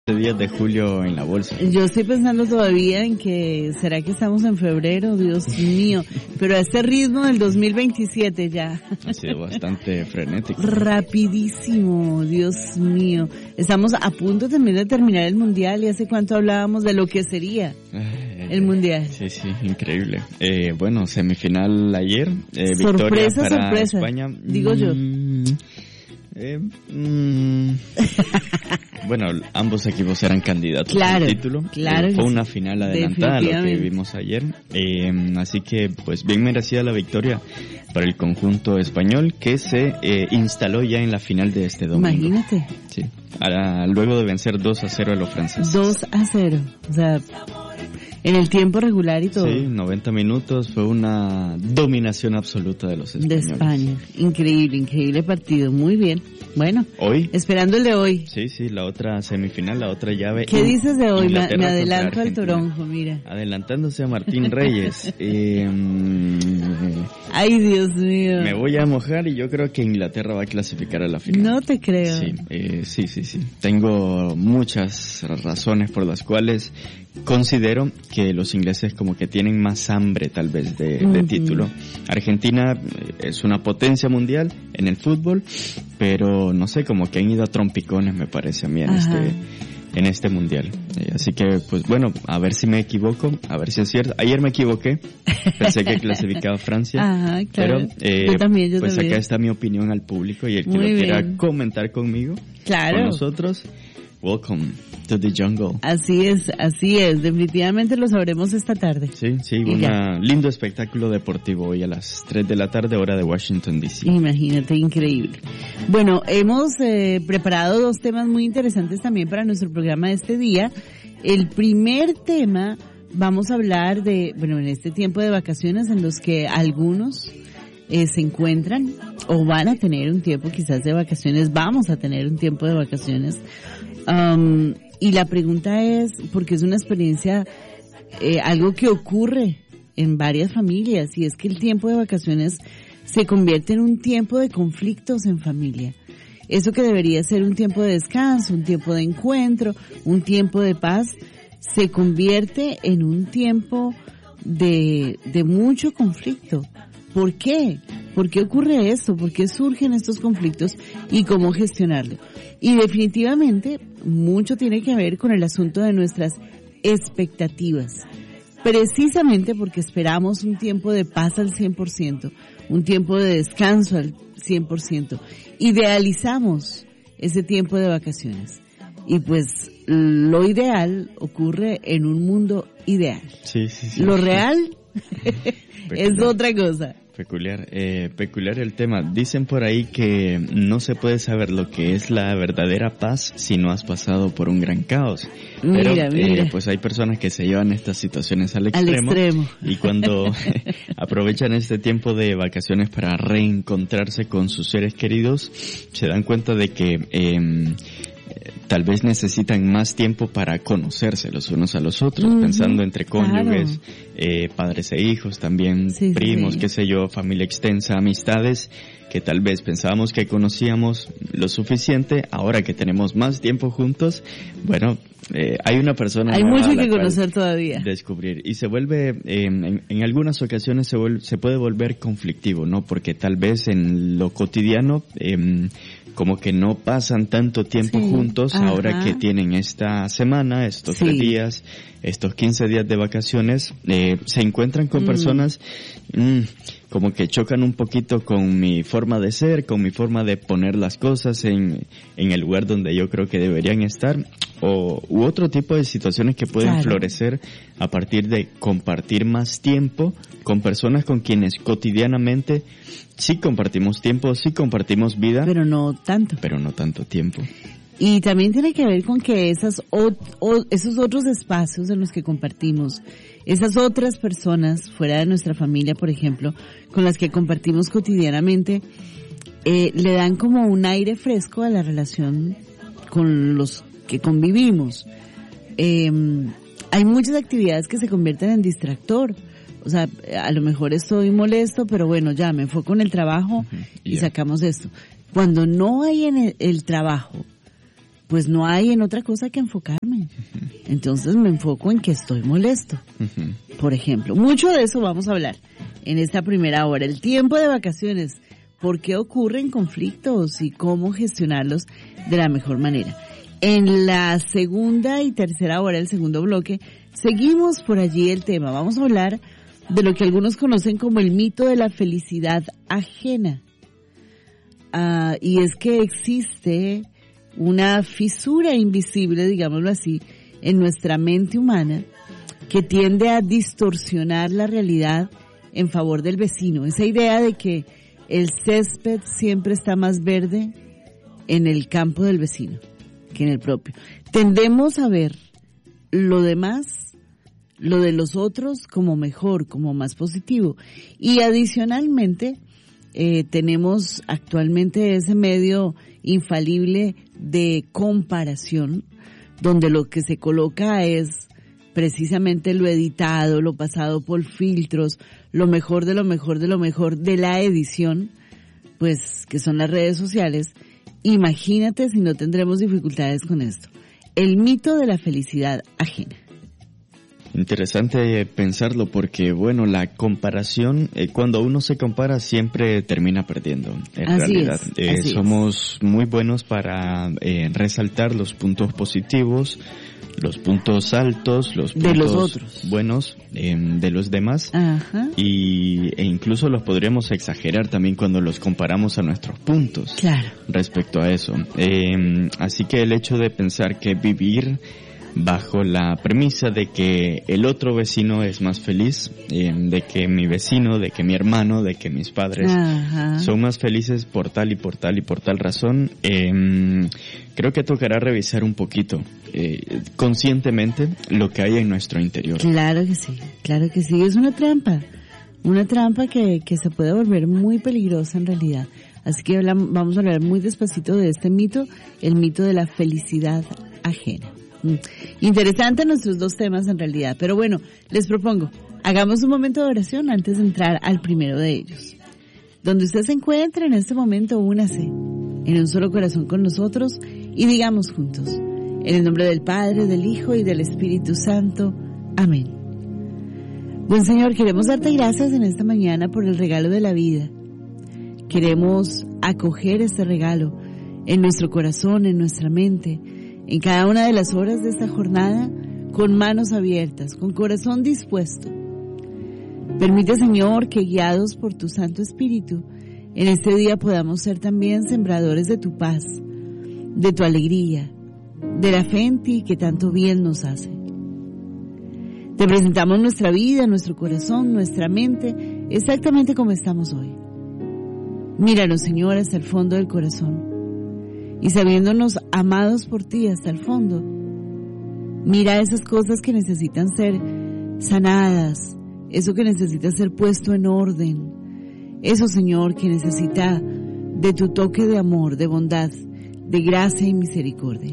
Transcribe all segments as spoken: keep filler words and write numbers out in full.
días de julio en la bolsa. Yo estoy pensando todavía en que, ¿será que estamos en febrero? Dios mío. Pero a este ritmo del dos mil veintisiete ya. Ha sido bastante frenético. Rapidísimo, Dios mío. Estamos a punto también de terminar el Mundial y hace cuánto hablábamos de lo que sería eh, el Mundial. Sí, sí, increíble. Eh, bueno, semifinal ayer. Eh, victoria sorpresa, para sorpresa. España. Digo yo. Mm, eh, mm, bueno, ambos equipos eran candidatos claro, al título. Claro. Eh, fue una final adelantada a lo que vimos ayer. Eh, así que, pues, bien merecida la victoria para el conjunto español que se eh, instaló ya en la final de este domingo. Imagínate. Sí. Ahora, luego de vencer dos a cero a los franceses. dos a cero. O sea, en el tiempo regular y todo. Sí, noventa minutos, fue una dominación absoluta de los españoles. De España. Increíble, increíble partido. Muy bien. Bueno, hoy. Esperando el de hoy. Sí, sí, la otra semifinal, la otra llave. ¿Qué dices de hoy? Me, me adelanto al Argentina. toronjo, mira. Adelantándose a Martín Reyes. eh, Ay, Dios mío. Me voy a mojar y yo creo que Inglaterra va a clasificar a la final. No te creo. Sí, eh, sí, sí, sí. Tengo muchas razones por las cuales considero que los ingleses como que tienen más hambre tal vez de, uh-huh. de título. Argentina es una potencia mundial en el fútbol, pero no sé, como que han ido a trompicones me parece a mí en Ajá. este en este mundial. Eh, así que pues bueno, a ver si me equivoco, a ver si es cierto. Ayer me equivoqué, pensé que clasificaba Francia, Ajá, claro. pero eh, yo también, yo pues también. acá está mi opinión al público y el que Muy lo quiera bien. comentar conmigo, claro. con nosotros. Welcome to the jungle. Así es, así es. Definitivamente lo sabremos esta tarde. Sí, sí, un lindo espectáculo deportivo hoy a las tres de la tarde, hora de Washington, D C Imagínate, increíble. Bueno, hemos eh, preparado dos temas muy interesantes también para nuestro programa de este día. El primer tema, vamos a hablar de, bueno, en este tiempo de vacaciones en los que algunos eh, se encuentran o van a tener un tiempo quizás de vacaciones, vamos a tener un tiempo de vacaciones. Um, y la pregunta es, porque es una experiencia, eh, algo que ocurre en varias familias, y es que el tiempo de vacaciones se convierte en un tiempo de conflictos en familia. Eso que debería ser un tiempo de descanso, un tiempo de encuentro, un tiempo de paz, se convierte en un tiempo de, de mucho conflicto. ¿Por qué? ¿Por qué ocurre esto? ¿Por qué surgen estos conflictos? ¿Y cómo gestionarlo? Y definitivamente mucho tiene que ver con el asunto de nuestras expectativas. Precisamente porque esperamos un tiempo de paz al cien por ciento, un tiempo de descanso al cien por ciento. Idealizamos ese tiempo de vacaciones. Y pues lo ideal ocurre en un mundo ideal. Sí, sí, sí. Lo real es otra cosa. Peculiar, eh, peculiar el tema. Dicen por ahí que no se puede saber lo que es la verdadera paz si no has pasado por un gran caos. Pero mira, mira. Eh, pues hay personas que se llevan estas situaciones al extremo, al extremo. Y cuando aprovechan este tiempo de vacaciones para reencontrarse con sus seres queridos, se dan cuenta de que eh, tal vez necesitan más tiempo para conocerse los unos a los otros, uh-huh. pensando entre cónyuges, claro. eh, padres e hijos, también sí, primos, sí. qué sé yo, familia extensa, amistades, que tal vez pensábamos que conocíamos lo suficiente, ahora que tenemos más tiempo juntos, bueno, eh, hay una persona hay mucho que conocer todavía, descubrir, y se vuelve, eh, en, en algunas ocasiones se, vuelve, se puede volver conflictivo, ¿no? Porque tal vez en lo cotidiano, eh, como que no pasan tanto tiempo sí, juntos, ajá. ahora que tienen esta semana, estos sí. tres días, estos quince días de vacaciones, eh, se encuentran con mm. personas mmm, como que chocan un poquito con mi forma de ser, con mi forma de poner las cosas en, en el lugar donde yo creo que deberían estar, o u otro tipo de situaciones que pueden claro. florecer a partir de compartir más tiempo con personas con quienes cotidianamente sí compartimos tiempo, sí compartimos vida, pero no tanto, pero no tanto tiempo. Y también tiene que ver con que esas o, o, esos otros espacios en los que compartimos, esas otras personas fuera de nuestra familia, por ejemplo, con las que compartimos cotidianamente, eh, le dan como un aire fresco a la relación con los que convivimos. Eh, hay muchas actividades que se convierten en distractor. O sea, a lo mejor estoy molesto, pero bueno, ya me enfoco en el trabajo uh-huh. y yeah. sacamos esto. Cuando no hay en el, el trabajo pues no hay en otra cosa que enfocarme. Uh-huh. Entonces me enfoco en que estoy molesto. Uh-huh. Por ejemplo, mucho de eso vamos a hablar en esta primera hora. El tiempo de vacaciones, por qué ocurren conflictos y cómo gestionarlos de la mejor manera. En la segunda y tercera hora, el segundo bloque, seguimos por allí el tema. Vamos a hablar de lo que algunos conocen como el mito de la felicidad ajena. Uh, y es que existe una fisura invisible, digámoslo así, en nuestra mente humana que tiende a distorsionar la realidad en favor del vecino. Esa idea de que el césped siempre está más verde en el campo del vecino que en el propio. Tendemos a ver lo demás, lo de los otros, como mejor, como más positivo. Y adicionalmente, eh, tenemos actualmente ese medio infalible de comparación, donde lo que se coloca es precisamente lo editado, lo pasado por filtros, lo mejor de lo mejor de lo mejor de la edición, pues que son las redes sociales. Imagínate si no tendremos dificultades con esto. El mito de la felicidad ajena. Interesante pensarlo porque, bueno, la comparación, eh, cuando uno se compara siempre termina perdiendo, en así realidad. Es, eh, así somos es. muy buenos para eh, resaltar los puntos positivos, los puntos altos, los puntos de los otros. buenos eh, de los demás. Ajá. Y, e incluso los podríamos exagerar también cuando los comparamos a nuestros puntos. Claro. Respecto a eso. Eh, así que el hecho de pensar que vivir bajo la premisa de que el otro vecino es más feliz, eh, de que mi vecino, de que mi hermano, de que mis padres Ajá. son más felices por tal y por tal y por tal razón, eh, creo que tocará revisar un poquito eh, conscientemente lo que hay en nuestro interior. Claro que sí, claro que sí, es una trampa, una trampa que, que se puede volver muy peligrosa en realidad. Así que hablamos, vamos a hablar muy despacito de este mito, el mito de la felicidad ajena. Interesante nuestros dos temas en realidad, pero bueno, les propongo, hagamos un momento de oración antes de entrar al primero de ellos. Donde usted se encuentre en este momento, únase en un solo corazón con nosotros y digamos juntos, en el nombre del Padre, del Hijo y del Espíritu Santo. Amén. Buen Señor, queremos darte gracias en esta mañana por el regalo de la vida. Queremos acoger este regalo en nuestro corazón, en nuestra mente, en cada una de las horas de esta jornada, con manos abiertas, con corazón dispuesto. Permite, Señor, que guiados por tu Santo Espíritu, en este día podamos ser también sembradores de tu paz, de tu alegría, de la fe en ti que tanto bien nos hace. Te presentamos nuestra vida, nuestro corazón, nuestra mente, exactamente como estamos hoy. Míranos, Señor, hasta el fondo del corazón. Y sabiéndonos amados por ti hasta el fondo, mira esas cosas que necesitan ser sanadas, eso que necesita ser puesto en orden, eso, Señor, que necesita de tu toque de amor, de bondad, de gracia y misericordia.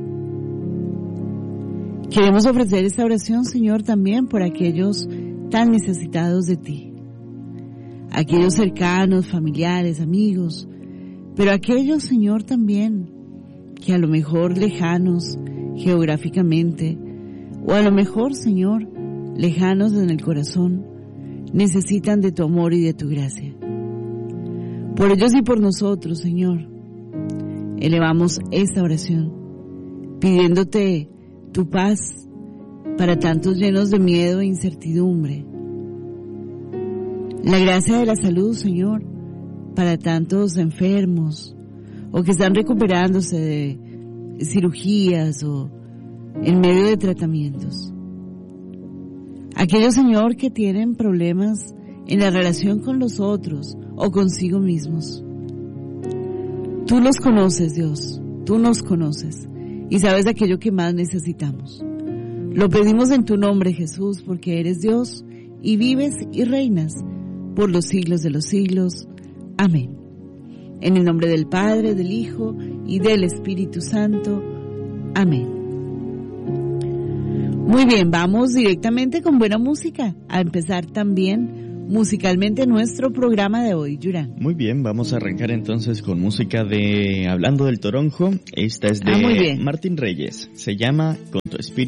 Queremos ofrecer esta oración, Señor, también por aquellos tan necesitados de ti, aquellos cercanos, familiares, amigos, pero aquellos, Señor, también, que a lo mejor lejanos geográficamente, o a lo mejor, Señor, lejanos en el corazón, necesitan de tu amor y de tu gracia. Por ellos y por nosotros, Señor, elevamos esta oración, pidiéndote tu paz para tantos llenos de miedo e incertidumbre. La gracia de la salud, Señor, para tantos enfermos o que están recuperándose de cirugías o en medio de tratamientos. Aquellos, Señor, que tienen problemas en la relación con los otros o consigo mismos. Tú los conoces, Dios, tú nos conoces y sabes aquello que más necesitamos. Lo pedimos en tu nombre, Jesús, porque eres Dios y vives y reinas por los siglos de los siglos. Amén. En el nombre del Padre, del Hijo y del Espíritu Santo. Amén. Muy bien, vamos directamente con buena música a empezar también musicalmente nuestro programa de hoy, Yura? Muy bien, vamos a arrancar entonces con música de Hablando del Toronjo. Esta es de ah, muy bien. Martín Reyes. Se llama Con tu espíritu.